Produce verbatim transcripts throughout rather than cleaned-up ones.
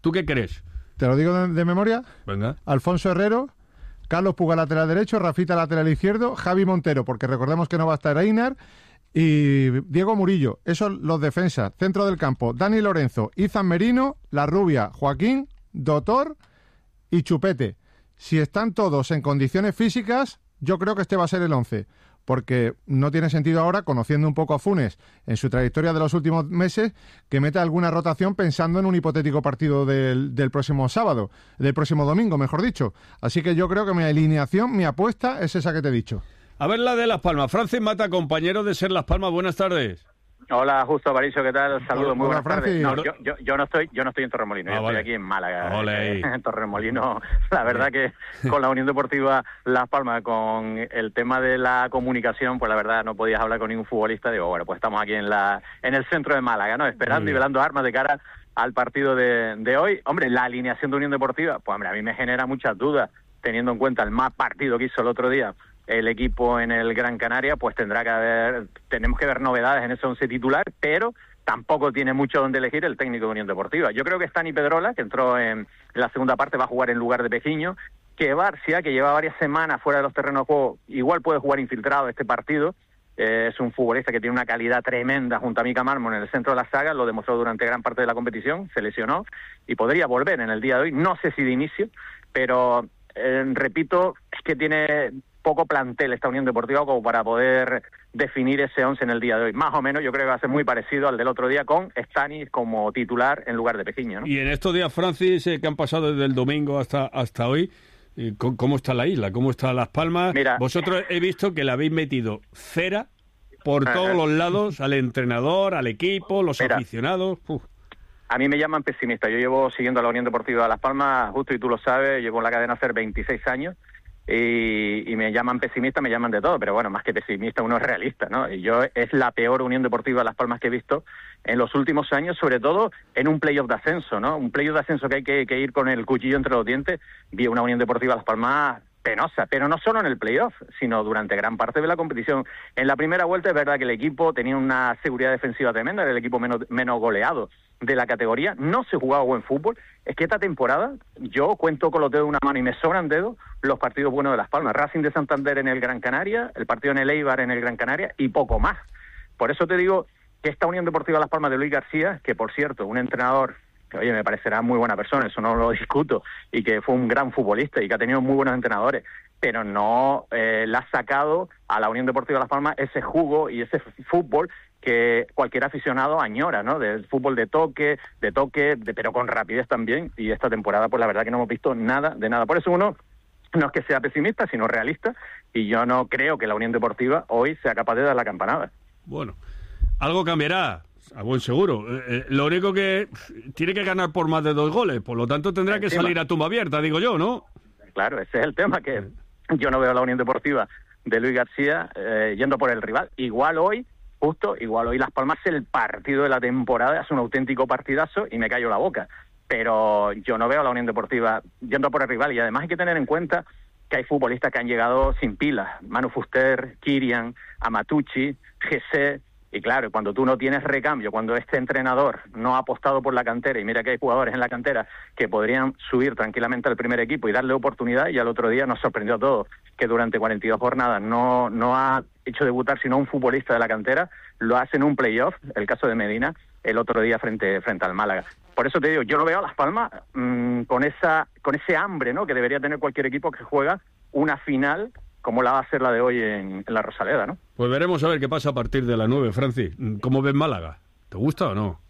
¿Tú qué crees? Te lo digo de, de memoria. Venga. Alfonso Herrero, Carlos Puga lateral derecho, Rafita lateral izquierdo, Javi Montero, porque recordemos que no va a estar Einar, y Diego Murillo. Esos los defensas. Centro del campo, Dani Lorenzo, Izan Merino, La Rubia, Joaquín, Dotor y Chupete. Si están todos en condiciones físicas, yo creo que este va a ser el once. Porque no tiene sentido ahora, conociendo un poco a Funes en su trayectoria de los últimos meses, que meta alguna rotación pensando en un hipotético partido del, del próximo sábado, del próximo domingo, mejor dicho. Así que yo creo que mi alineación, mi apuesta es esa que te he dicho. A ver la de Las Palmas. Francis Mata, compañero de Ser Las Palmas, buenas tardes. Hola, Justo Aparicio, ¿qué tal? Saludos, muy Hola, buenas tardes. Francis. No, yo, yo, yo no estoy, yo no estoy en Torremolinos, Ah, yo vale. estoy aquí en Málaga. Ole. En Torremolinos, la verdad que con la Unión Deportiva Las Palmas, con el tema de la comunicación, pues la verdad no podías hablar con ningún futbolista. Digo, bueno, pues estamos aquí en la, en el centro de Málaga, ¿no? Esperando y velando armas de cara al partido de, de hoy. Hombre, la alineación de Unión Deportiva, pues hombre, a mí me genera muchas dudas, teniendo en cuenta el mal partido que hizo el otro día el equipo en el Gran Canaria, pues tendrá que haber, tenemos que ver novedades en ese once titular, pero tampoco tiene mucho donde elegir el técnico de Unión Deportiva. Yo creo que Stani Pedrola, que entró en, en la segunda parte, va a jugar en lugar de Pejiño, que Barcia, que lleva varias semanas fuera de los terrenos de juego, igual puede jugar infiltrado este partido. Eh, es un futbolista que tiene una calidad tremenda junto a Mika Mármol en el centro de la saga, lo demostró durante gran parte de la competición, se lesionó y podría volver en el día de hoy, no sé si de inicio, pero eh, repito, es que tiene poco plantel esta Unión Deportiva como para poder definir ese once en el día de hoy. Más o menos yo creo que va a ser muy parecido al del otro día, con Stanis como titular en lugar de Pejiño, ¿no? Y en estos días, Francis, eh, que han pasado desde el domingo hasta hasta hoy, eh, ¿cómo está la isla? ¿Cómo está Las Palmas? Mira, Vosotros he visto que le habéis metido cera por Ajá. todos los lados, al entrenador, al equipo, los Mira. aficionados. Uf. A mí me llaman pesimista. Yo llevo siguiendo a la Unión Deportiva Las Palmas, justo y tú lo sabes, llevo en la cadena hace veintiséis años. Y, y me llaman pesimista, me llaman de todo, pero bueno, más que pesimista uno es realista, ¿no? Y yo es la peor Unión Deportiva Las Palmas que he visto en los últimos años, sobre todo en un playoff de ascenso, ¿no? Un playoff de ascenso que hay que, que ir con el cuchillo entre los dientes. Vi una Unión Deportiva Las Palmas penosa, pero no solo en el playoff, sino durante gran parte de la competición. En la primera vuelta es verdad que el equipo tenía una seguridad defensiva tremenda, era el equipo menos, menos goleado de la categoría, no se jugaba buen fútbol. Es que esta temporada yo cuento con los dedos de una mano y me sobran dedos los partidos buenos de Las Palmas. Racing de Santander en el Gran Canaria, el partido en el Eibar en el Gran Canaria y poco más. Por eso te digo que esta Unión Deportiva Las Palmas de Luis García, que por cierto, un entrenador que oye, me parecerá muy buena persona, eso no lo discuto, y que fue un gran futbolista y que ha tenido muy buenos entrenadores, pero no eh, le ha sacado a la Unión Deportiva Las Palmas ese jugo y ese f- fútbol que cualquier aficionado añora, ¿no? Del fútbol de toque, de toque, de, pero con rapidez también, y esta temporada pues la verdad que no hemos visto nada de nada. Por eso uno no es que sea pesimista, sino realista, y yo no creo que la Unión Deportiva hoy sea capaz de dar la campanada. Bueno, algo cambiará, a buen seguro. Eh, eh, lo único que pff, tiene que ganar por más de dos goles, por lo tanto tendrá que Encima. salir a tumba abierta, digo yo, ¿no? Claro, ese es el tema, que yo no veo a la Unión Deportiva de Luis García eh, yendo por el rival. Igual hoy, justo, igual hoy Las Palmas el partido de la temporada, es un auténtico partidazo y me callo la boca. Pero yo no veo a la Unión Deportiva yendo por el rival, y además hay que tener en cuenta que hay futbolistas que han llegado sin pilas. Manu Fuster, Kirian, Amatucci, Gese. Y claro, cuando tú no tienes recambio, cuando este entrenador no ha apostado por la cantera, y mira que hay jugadores en la cantera que podrían subir tranquilamente al primer equipo y darle oportunidad, y al otro día nos sorprendió a todos que durante cuarenta y dos jornadas no, no ha hecho debutar sino un futbolista de la cantera, lo hace en un playoff, el caso de Medina, el otro día frente, frente al Málaga. Por eso te digo, yo no veo a Las Palmas mmm, con esa con ese hambre, ¿no?, que debería tener cualquier equipo que juega una final como la va a ser la de hoy en, en la Rosaleda, ¿no? Pues veremos a ver qué pasa a partir de las nueve, Francis. ¿Cómo ves Málaga? ¿Te gusta o no?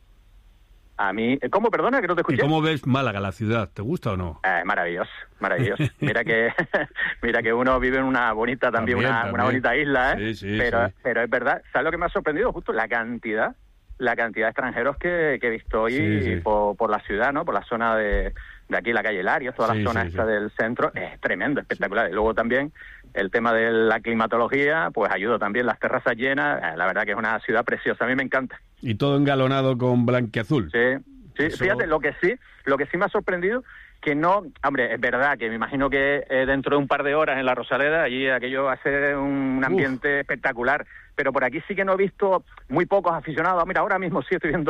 A mí, ¿cómo? Perdona, que no te ¿Y escuché. cómo ves Málaga, la ciudad? ¿Te gusta o no? Eh, maravilloso, maravilloso. Mira que mira que uno vive en una bonita, también, También, una, también. una bonita isla, ¿eh? Sí, sí, pero, sí. pero es verdad, ¿sabes lo que me ha sorprendido? Justo la cantidad, la cantidad de extranjeros que, que he visto hoy Sí, sí. Por, por la ciudad, ¿no? Por la zona de, de aquí, la calle Larios, toda Sí, la zona sí, esta sí. del centro, es tremendo, espectacular. Y luego también el tema de la climatología, pues ayuda también, las terrazas llenas, eh, la verdad que es una ciudad preciosa, a mí me encanta. Y todo engalonado con blanquiazul. Sí, sí, Eso- fíjate, lo que sí, lo que sí me ha sorprendido, que no, hombre, es verdad que me imagino que eh, dentro de un par de horas en la Rosaleda, allí aquello va a ser un ambiente espectacular, pero por aquí sí que no he visto muy pocos aficionados. Mira, ahora mismo sí estoy viendo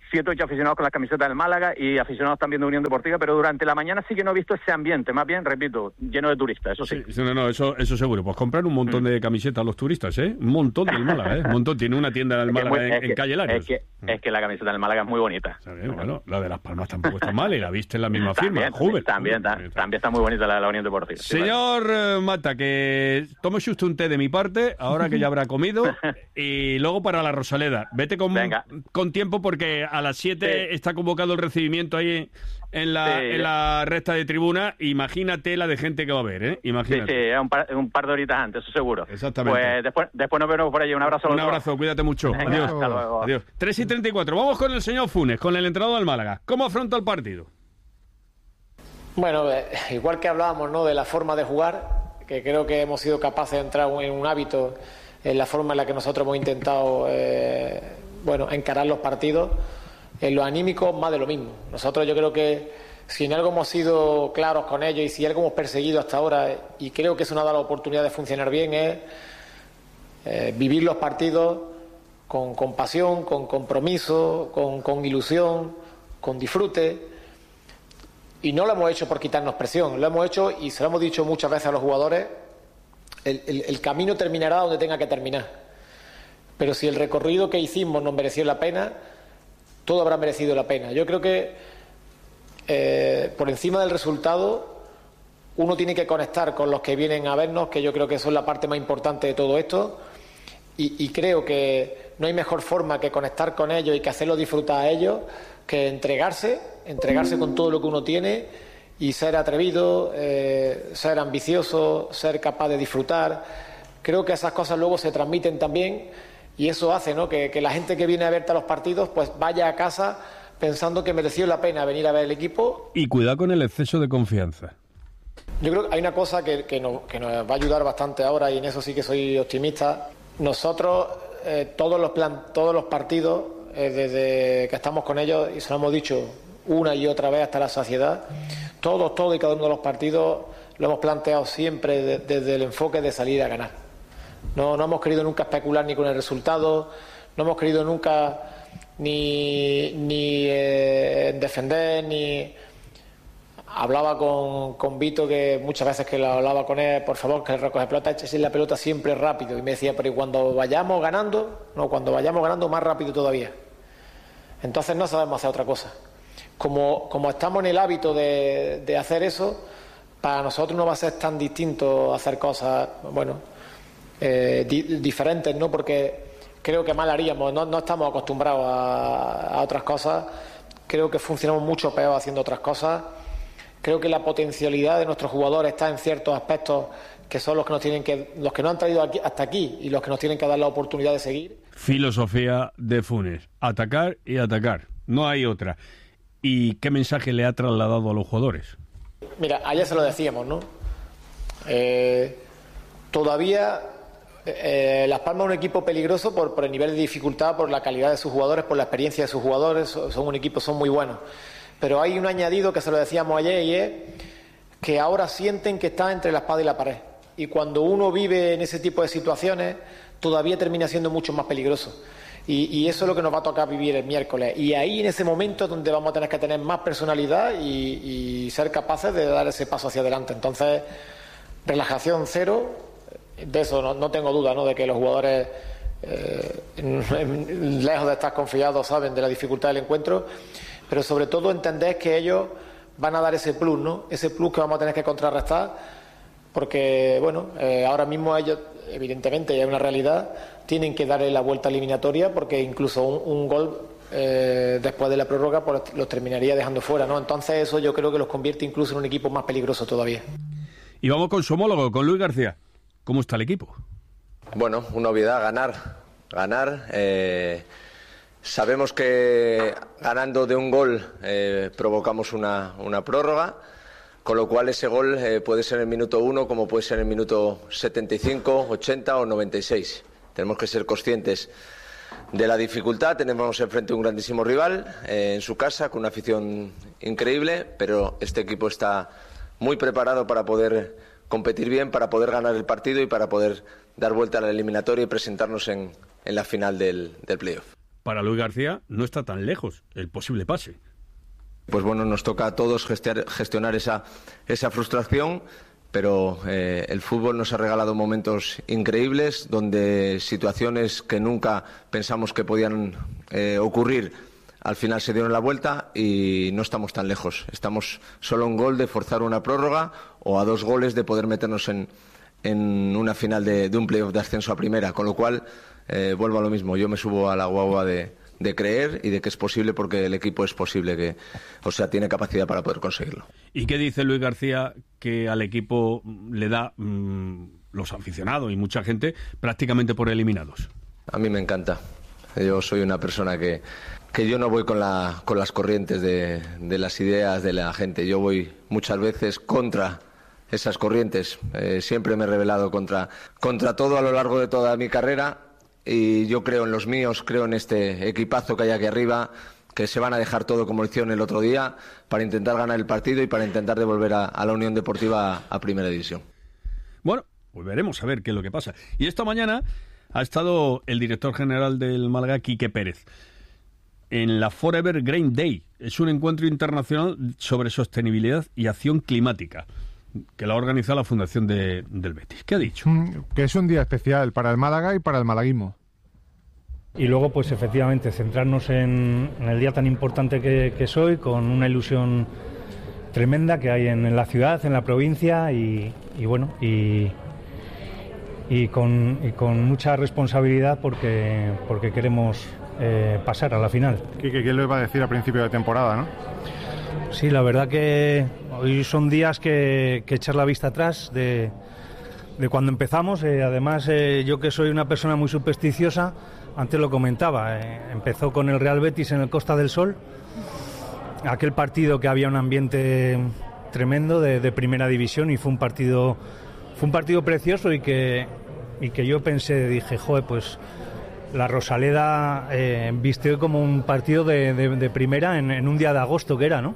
siete o ocho aficionados con las camisetas del Málaga y aficionados también de Unión Deportiva, pero durante la mañana sí que no he visto ese ambiente, más bien, repito, lleno de turistas, eso sí. sí no, no, eso, eso seguro. Pues comprar un montón mm. de camisetas a los turistas, ¿eh? Un montón del Málaga, ¿eh? Un montón. Tiene una tienda del Málaga muy, en, que, en Calle Larios. Es que, mm. es que la camiseta del Málaga es muy bonita. Bien, bueno, la de Las Palmas tampoco está mal y la viste en la misma firma. También, Jubel, también, Jubel. También, también está muy bonita la de la Unión Deportiva. Señor sí, vale. Mata, que tome usted un té de mi parte, ahora que ya habrá comido, y luego para la Rosaleda. Vete con, con tiempo porque a las siete sí. está convocado el recibimiento ahí en la, sí. en la recta de tribuna. Imagínate la de gente que va a haber, ¿eh? Imagínate. Sí, sí, un par, un par de horitas antes, eso seguro. Exactamente. Pues después, después nos vemos por allí. Un abrazo. Un abrazo, cuídate mucho. Venga, adiós. Hasta luego. Adiós. tres y treinta y cuatro. Vamos con el señor Funes, con el entrenador del Málaga. ¿Cómo afronta el partido? Bueno, eh, igual que hablábamos, ¿no?, de la forma de jugar, que creo que hemos sido capaces de entrar en un hábito, en la forma en la que nosotros hemos intentado eh, bueno, encarar los partidos. En lo anímico, más de lo mismo. Nosotros yo creo que si en algo hemos sido claros con ellos y si algo hemos perseguido hasta ahora, y creo que eso nos ha dado la oportunidad de funcionar bien, es eh, vivir los partidos con, con pasión, con compromiso, con, con ilusión, con disfrute. Y no lo hemos hecho por quitarnos presión, lo hemos hecho, y se lo hemos dicho muchas veces a los jugadores, el, el, el camino terminará donde tenga que terminar. Pero si el recorrido que hicimos nos mereció la pena, todo habrá merecido la pena. Yo creo que eh, por encima del resultado uno tiene que conectar con los que vienen a vernos, que yo creo que eso es la parte más importante de todo esto, y, y creo que no hay mejor forma que conectar con ellos y que hacerlos disfrutar a ellos que entregarse, entregarse con todo lo que uno tiene y ser atrevido, eh, ser ambicioso, ser capaz de disfrutar. Creo que esas cosas luego se transmiten también. Y eso hace, ¿no?, que, que la gente que viene a verte a los partidos pues vaya a casa pensando que mereció la pena venir a ver el equipo. Y cuidado con el exceso de confianza. Yo creo que hay una cosa que, que, nos, que nos va a ayudar bastante ahora, y en eso sí que soy optimista. Nosotros, eh, todos los plan, todos los partidos, eh, desde que estamos con ellos, y se lo hemos dicho una y otra vez hasta la saciedad, todos, todos y cada uno de los partidos lo hemos planteado siempre de, desde el enfoque de salir a ganar. No, no hemos querido nunca especular ni con el resultado, no hemos querido nunca ni, ni eh, defender, ni... Hablaba con, con Vito, que muchas veces que lo hablaba con él, por favor, que el recoge pelota, échese la pelota siempre rápido. Y me decía, pero ¿y cuando vayamos ganando? No, cuando vayamos ganando, más rápido todavía. Entonces no sabemos hacer otra cosa. Como, como estamos en el hábito de, de hacer eso, para nosotros no va a ser tan distinto hacer cosas, bueno... Eh, di, diferentes, ¿no? Porque creo que mal haríamos, no, no estamos acostumbrados a, a otras cosas, creo que funcionamos mucho peor haciendo otras cosas, creo que la potencialidad de nuestros jugadores está en ciertos aspectos que son los que nos tienen que, los que nos han traído aquí, hasta aquí, y los que nos tienen que dar la oportunidad de seguir. Filosofía de Funes, atacar y atacar, no hay otra. ¿Y qué mensaje le ha trasladado a los jugadores? Mira, ayer se lo decíamos, ¿no? Eh, todavía Eh, Las Palmas es un equipo peligroso por, por el nivel de dificultad, por la calidad de sus jugadores, por la experiencia de sus jugadores. Son un equipo, son muy buenos. Pero hay un añadido que se lo decíamos ayer, y es que ahora sienten que está entre la espada y la pared. Y cuando uno vive en ese tipo de situaciones, todavía termina siendo mucho más peligroso. Y, y eso es lo que nos va a tocar vivir el miércoles. Y ahí, en ese momento, es donde vamos a tener que tener más personalidad y, y ser capaces de dar ese paso hacia adelante. Entonces, relajación cero. De eso no, no tengo duda, ¿no?, de que los jugadores, eh, lejos de estar confiados, saben de la dificultad del encuentro, pero sobre todo entender que ellos van a dar ese plus, ¿no?, ese plus que vamos a tener que contrarrestar, porque, bueno, eh, ahora mismo ellos, evidentemente, ya es una realidad, tienen que darle la vuelta eliminatoria, porque incluso un, un gol eh, después de la prórroga pues, los terminaría dejando fuera, ¿no? Entonces eso yo creo que los convierte incluso en un equipo más peligroso todavía. Y vamos con su homólogo, con Luis García. ¿Cómo está el equipo? Bueno, una obviedad, ganar. Ganar. Eh, sabemos que ganando de un gol eh, provocamos una, una prórroga, con lo cual ese gol eh, puede ser en el minuto uno, como puede ser en el minuto setenta y cinco, ochenta o noventa y seis. Tenemos que ser conscientes de la dificultad. Tenemos enfrente un grandísimo rival eh, en su casa, con una afición increíble, pero este equipo está muy preparado para poder competir bien, para poder ganar el partido y para poder dar vuelta a la eliminatoria y presentarnos en, en la final del, del playoff. para Luis García no está tan lejos el posible pase. Pues bueno, nos toca a todos gestionar, gestionar esa, esa frustración, pero eh, el fútbol nos ha regalado momentos increíbles donde situaciones que nunca pensamos que podían eh, ocurrir al final se dieron la vuelta y no estamos tan lejos. Estamos solo a un gol de forzar una prórroga o a dos goles de poder meternos en, en una final de, de un playoff de ascenso a primera, con lo cual eh, vuelvo a lo mismo. Yo me subo a la guagua de... de creer y de que es posible porque el equipo es posible que, o sea, tiene capacidad para poder conseguirlo. ¿Y qué dice Luis García que al equipo le da mmm, los aficionados y mucha gente prácticamente por eliminados? A mí me encanta. Yo soy una persona que, que yo no voy con, la, con las corrientes de, de las ideas de la gente. Yo voy muchas veces contra esas corrientes. Eh, siempre me he rebelado contra, contra todo a lo largo de toda mi carrera. Y yo creo en los míos, creo en este equipazo que hay aquí arriba, que se van a dejar todo como lo hicieron el otro día para intentar ganar el partido y para intentar devolver a, a la Unión Deportiva a, a Primera División. Bueno, pues veremos a ver qué es lo que pasa. Y esta mañana ha estado el director general del Málaga, Quique Pérez, en la Forever Green Day. Es un encuentro internacional sobre sostenibilidad y acción climática que la ha organizado la Fundación de, del Betis. ¿Qué ha dicho? Mm, que es un día especial para el Málaga y para el malaguismo. Y luego, pues efectivamente, centrarnos en, en el día tan importante que, que soy, con una ilusión tremenda que hay en, en la ciudad, en la provincia, y, y bueno, y, y, con, y con mucha responsabilidad porque, porque queremos eh, pasar a la final. Quique, ¿quién lo iba a decir a principio de temporada, no? Sí, la verdad que hoy son días que, que echar la vista atrás de, de cuando empezamos. Eh, además, eh, yo que soy una persona muy supersticiosa, antes lo comentaba, eh, empezó con el Real Betis en el Costa del Sol, aquel partido que había un ambiente tremendo de, de primera división, y fue un partido fue un partido precioso y que, y que yo pensé, dije, joder, pues la Rosaleda eh, vistió como un partido de, de, de primera en, en un día de agosto que era, ¿no?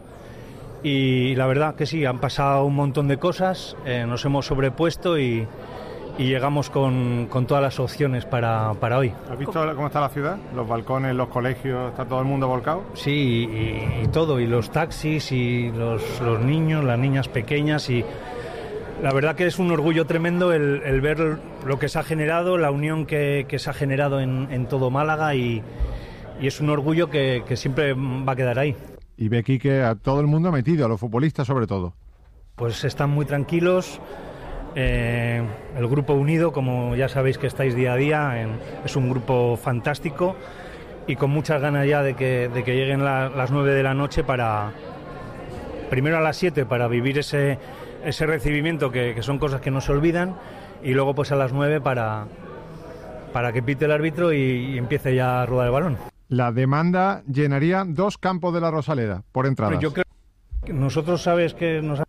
Y la verdad que sí, han pasado un montón de cosas, eh, nos hemos sobrepuesto y, y llegamos con, con todas las opciones para, para hoy. ¿Has visto cómo está la ciudad? Los balcones, los colegios, ¿está todo el mundo volcado? Sí, y, y todo, y los taxis, y los, los niños, las niñas pequeñas, y la verdad que es un orgullo tremendo el, el ver lo que se ha generado, la unión que, que se ha generado en, en todo Málaga, y, y es un orgullo que, que siempre va a quedar ahí. Y ve aquí que a todo el mundo ha metido, a los futbolistas sobre todo. Pues están muy tranquilos, eh, el grupo unido, como ya sabéis que estáis día a día, en, es un grupo fantástico y con muchas ganas ya de que, de que lleguen la, las nueve de la noche para, primero a las siete para vivir ese, ese recibimiento que, que son cosas que no se olvidan, y luego pues a las nueve para, para que pite el árbitro y, y empiece ya a rodar el balón. La demanda llenaría dos campos de la Rosaleda por entradas. Yo creo que nosotros sabes que nos ha,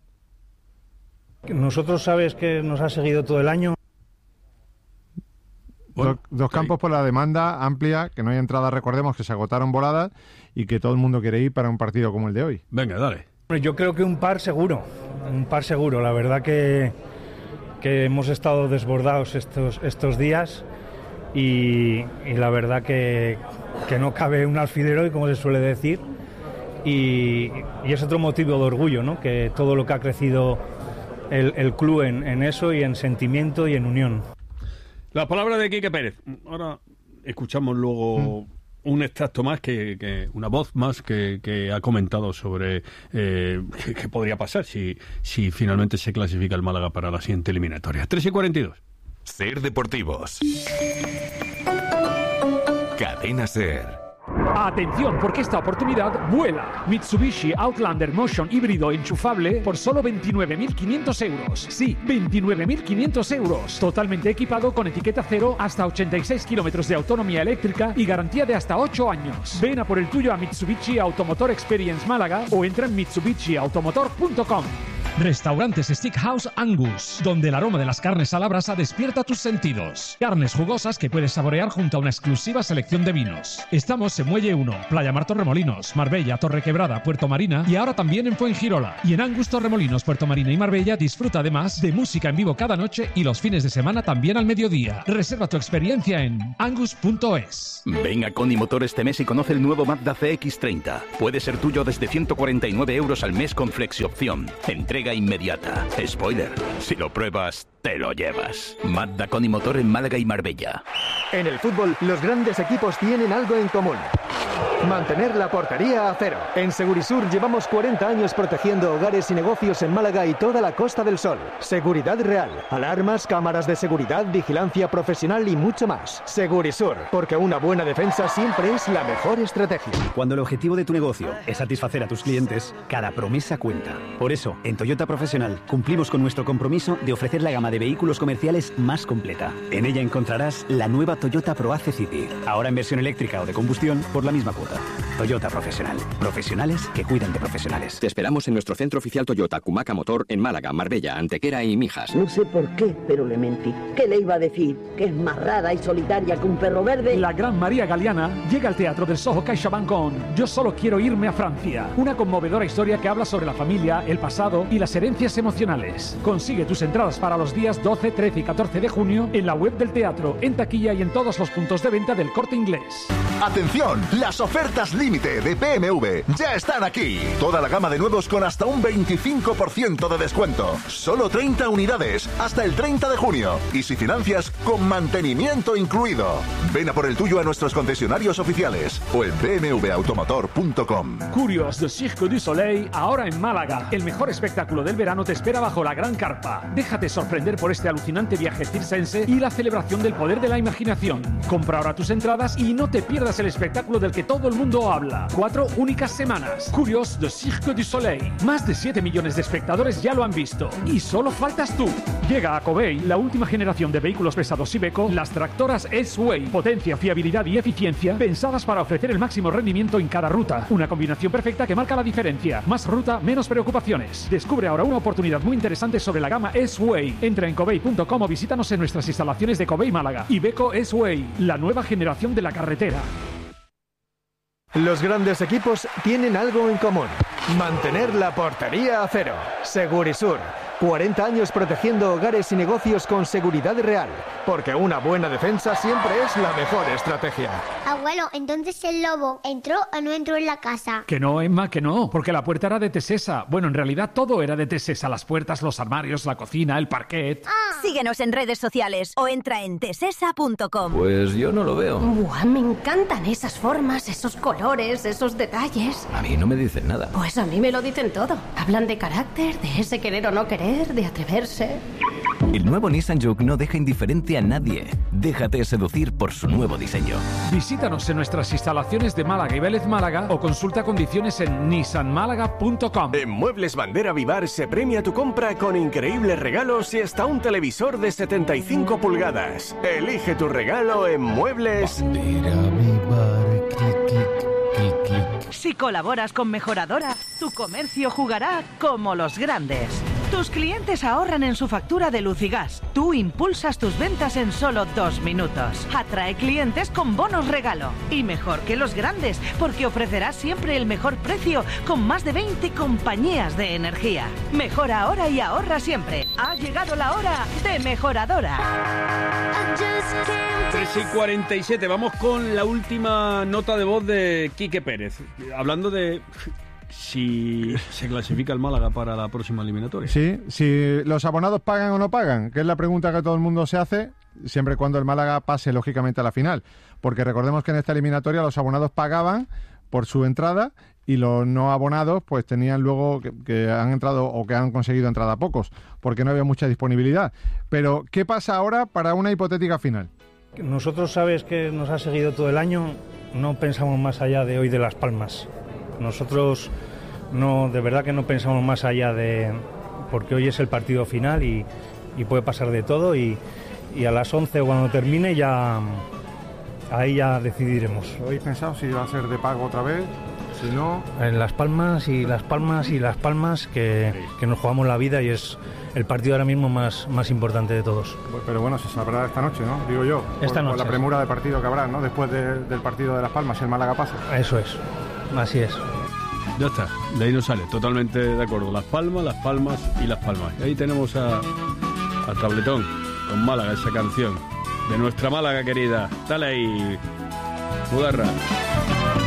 nosotros sabes que nos ha seguido todo el año. Bueno, dos, dos campos por la demanda amplia, que no hay entradas, recordemos que se agotaron voladas y que todo el mundo quiere ir para un partido como el de hoy. Venga, dale. Yo creo que un par seguro, un par seguro. La verdad que, que hemos estado desbordados estos, estos días y, y la verdad que que no cabe un alfiler hoy, como se suele decir, y, y es otro motivo de orgullo, ¿no? Que todo lo que ha crecido el, el club en, en eso, y en sentimiento y en unión. La palabra de Quique Pérez. Ahora escuchamos luego mm. un extracto más, que, que una voz más que, que ha comentado sobre eh, qué, qué podría pasar si, si finalmente se clasifica el Málaga para la siguiente eliminatoria. tres y cuarenta y dos. Ser Deportivos. Cadena Ser. Atención, porque esta oportunidad vuela. Mitsubishi Outlander Motion híbrido enchufable por solo veintinueve mil quinientos euros. Sí, veintinueve mil quinientos euros. Totalmente equipado con etiqueta cero, hasta ochenta y seis kilómetros de autonomía eléctrica y garantía de hasta ocho años. Ven a por el tuyo a Mitsubishi Automotor Experience Málaga o entra en mitsubishi automotor punto com. Restaurantes Steakhouse Angus, donde el aroma de las carnes a la brasa despierta tus sentidos. Carnes jugosas que puedes saborear junto a una exclusiva selección de vinos. Estamos en Muelle uno, Playa Mar Torremolinos, Marbella, Torrequebrada, Puerto Marina y ahora también en Fuengirola. Y en Angus Torremolinos, Puerto Marina y Marbella disfruta además de música en vivo cada noche y los fines de semana también al mediodía. Reserva tu experiencia en angus punto es. Ven a Coni Motor este mes y conoce el nuevo Mazda C X treinta. Puede ser tuyo desde ciento cuarenta y nueve euros al mes con flexi-opción. Entrega inmediata. Spoiler, si lo pruebas, te lo llevas. Mazda Coni Motor en Málaga y Marbella. En el fútbol, los grandes equipos tienen algo en común. Mantener la portería a cero. En Segurisur llevamos cuarenta años protegiendo hogares y negocios en Málaga y toda la Costa del Sol. Seguridad real, alarmas, cámaras de seguridad, vigilancia profesional y mucho más. Segurisur, porque una buena defensa siempre es la mejor estrategia. Cuando el objetivo de tu negocio es satisfacer a tus clientes, cada promesa cuenta. Por eso, en Toyota Profesional cumplimos con nuestro compromiso de ofrecer la gama de vehículos comerciales más completa. En ella encontrarás la nueva Toyota ProAce City, ahora en versión eléctrica o de combustión por la misma cuota. Toyota Profesional. Profesionales que cuidan de profesionales. Te esperamos en nuestro centro oficial Toyota Cumaca Motor en Málaga, Marbella, Antequera y Mijas. No sé por qué, pero le mentí. ¿Qué le iba a decir? ¿Que es más rara y solitaria que un perro verde? La gran María Galeana llega al Teatro del Soho CaixaBank con Yo solo quiero irme a Francia. Una conmovedora historia que habla sobre la familia, el pasado y las herencias emocionales. Consigue tus entradas para los días doce, trece y catorce de junio en la web del teatro, en taquilla y en todos los puntos de venta del Corte Inglés. ¡Atención! Las ofertas límite de B M W ya están aquí. Toda la gama de nuevos con hasta un veinticinco por ciento de descuento. Solo treinta unidades hasta el treinta de junio. Y si financias, con mantenimiento incluido. Ven a por el tuyo a nuestros concesionarios oficiales o en b m w automotor punto com. Curios de Cirque du Soleil, ahora en Málaga. El mejor espectáculo del verano te espera bajo la gran carpa. Déjate sorprender por este alucinante viaje circense y la celebración del poder de la imaginación. Compra ahora tus entradas y no te pierdas el espectáculo del que todo el mundo habla. Cuatro únicas semanas. Curios de Cirque du Soleil. Más de siete millones de espectadores ya lo han visto. Y solo faltas tú. Llega a Covey la última generación de vehículos pesados Iveco, las tractoras S-Way. Potencia, fiabilidad y eficiencia pensadas para ofrecer el máximo rendimiento en cada ruta. Una combinación perfecta que marca la diferencia. Más ruta, menos preocupaciones. Descubre ahora una oportunidad muy interesante sobre la gama S-Way. Entra en covey punto com o visítanos en nuestras instalaciones de Covey Málaga. Iveco S-Way, la nueva generación de la carretera. Los grandes equipos tienen algo en común. Mantener la portería a cero. Segurisur. cuarenta años protegiendo hogares y negocios con seguridad real. Porque una buena defensa siempre es la mejor estrategia. Abuelo, entonces el lobo ¿entró o no entró en la casa? Que no, Emma, que no, porque la puerta era de Tesesa. Bueno, en realidad todo era de Tesesa. Las puertas, los armarios, la cocina, el parquet. Ah. Síguenos en redes sociales o entra en tesesa punto com. Pues yo no lo veo. Buah, me encantan esas formas, esos colores, esos detalles. A mí no me dicen nada. Pues a mí me lo dicen todo. Hablan de carácter, de ese querer o no querer, de atreverse. El nuevo Nissan Juke no deja indiferente a nadie. Déjate seducir por su nuevo diseño. Visítanos en nuestras instalaciones de Málaga y Vélez Málaga o consulta condiciones en nissan málaga punto com. En Muebles Bandera Vivar se premia tu compra con increíbles regalos y hasta un televisor de setenta y cinco pulgadas. Elige tu regalo en Muebles Bandera Vivar, clic, clic, clic, clic. Si colaboras con Mejoradora, tu comercio jugará como los grandes. Tus clientes ahorran en su factura de luz y gas. Tú impulsas tus ventas en solo dos minutos. Atrae clientes con bonos regalo. Y mejor que los grandes, porque ofrecerás siempre el mejor precio con más de veinte compañías de energía. Mejora ahora y ahorra siempre. Ha llegado la hora de Mejoradora. tres y cuarenta y siete. Vamos con la última nota de voz de Quique Pérez. Hablando de si se clasifica el Málaga para la próxima eliminatoria. Sí, si los abonados pagan o no pagan, que es la pregunta que todo el mundo se hace, siempre y cuando el Málaga pase lógicamente a la final. Porque recordemos que en esta eliminatoria los abonados pagaban por su entrada y los no abonados pues tenían luego que, que han entrado o que han conseguido entrada pocos, porque no había mucha disponibilidad. Pero, ¿qué pasa ahora para una hipotética final? Nosotros, sabes que nos ha seguido todo el año, no pensamos más allá de hoy de Las Palmas. Nosotros no, de verdad que no pensamos más allá de... porque hoy es el partido final y, y puede pasar de todo y, y a las once cuando termine ya... ahí ya decidiremos. ¿Habéis pensado si va a ser de pago otra vez? Si no... En Las Palmas y Las Palmas y Las Palmas que, sí. que nos jugamos la vida y es el partido ahora mismo más, más importante de todos. Pero bueno, se sabrá esta noche, ¿no? Digo yo. Esta por, noche. Por la premura de partido que habrá, ¿no? Después de, del partido de Las Palmas, el Málaga pasa. Eso es. Así es. Ya está, de ahí nos sale, totalmente de acuerdo. Las Palmas, Las Palmas y Las Palmas. Y ahí tenemos a, a Tabletón con Málaga, esa canción de nuestra Málaga querida. Dale ahí, Mudarra.